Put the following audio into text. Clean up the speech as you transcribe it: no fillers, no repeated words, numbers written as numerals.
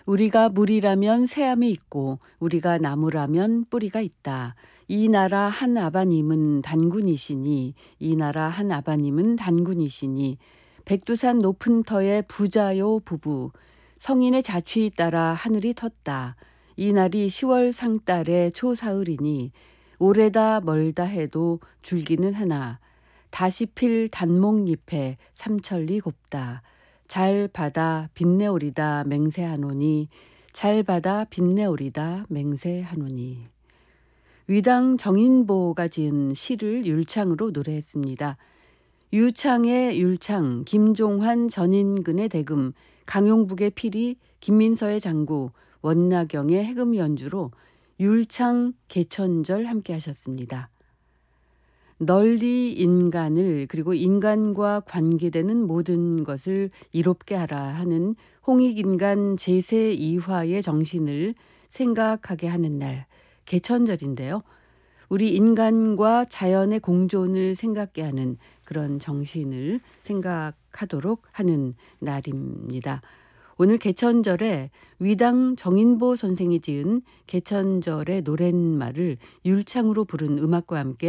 우리가 물이라면 새암이 있고 우리가 나무라면 뿌리가 있다. 이 나라 한 아바님은 단군이시니 이 나라 한 아바님은 단군이시니 백두산 높은 터에 부자요 부부 성인의 자취 따라 하늘이 텄다. 이 날이 10월 상달에 초사흘이니 오래다 멀다 해도 줄기는 하나 다시 필 단목잎에 삼천리 곱다. 잘 받아 빛내오리다 맹세하노니 잘 받아 빛내오리다 맹세하노니. 위당 정인보가 지은 시를 율창으로 노래했습니다. 유창의 율창, 김종환 전인근의 대금, 강용북의 필이, 김민서의 장구, 원나경의 해금 연주로 율창 개천절 함께 하셨습니다. 널리 인간을 그리고 인간과 관계되는 모든 것을 이롭게 하라 하는 홍익인간 제2화의 정신을 생각하게 하는 날, 개천절인데요. 우리 인간과 자연의 공존을 생각게 하는 그런 정신을 생각하도록 하는 날입니다. 오늘 개천절에 위당 정인보 선생이 지은 개천절의 노랫말을 율창으로 부른 음악과 함께